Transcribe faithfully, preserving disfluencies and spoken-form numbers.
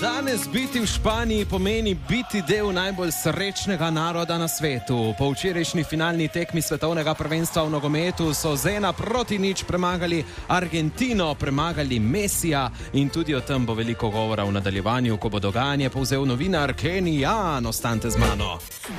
Danes biti v Španiji pomeni biti del najbolj srečnega naroda na svetu. Po včerajšnji finalni tekmi svetovnega prvenstva v nogometu so z ena proti nič premagali Argentino, premagali Messija in tudi o tem bo veliko govora v nadaljevanju, ko bo dogajanje povzel novinar Kenny Jan. Ostanite z mano.